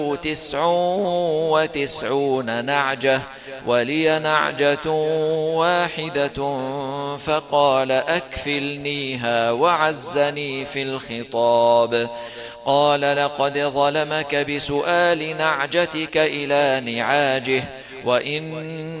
99 نعجة ولي نعجة واحدة فقال أكفلنيها وعزني في الخطاب. قال لقد ظلمك بسؤال نعجتك إلى نعاجه وإن